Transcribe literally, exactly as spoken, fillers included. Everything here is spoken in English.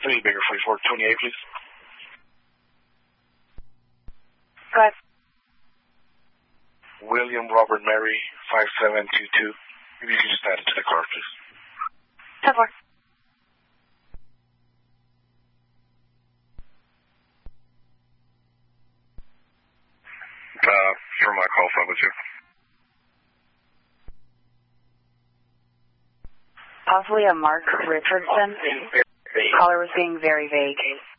Three Baker forty-four twenty-eight, please. Go ahead. William Robert Mary five seven two two. If you could just add it to the car, please. ten four. Uh, for my call phone with you. Possibly a Mark Richardson. Caller was being very vague.